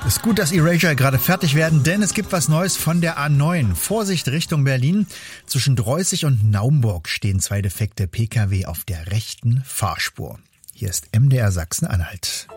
Ist gut, dass Erasure gerade fertig werden, denn es gibt was Neues von der A9. Vorsicht Richtung Berlin. Zwischen Dreußig und Naumburg stehen 2 defekte Pkw auf der rechten Fahrspur. Hier ist MDR Sachsen-Anhalt.